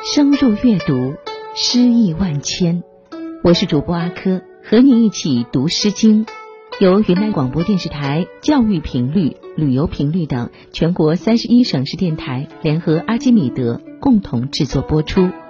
深入阅读，诗意万千。我是主播阿珂，和您一起读《诗经》，由云南广播电视台教育频率、旅游频率等全国31省市电台联合阿基米德共同制作播出。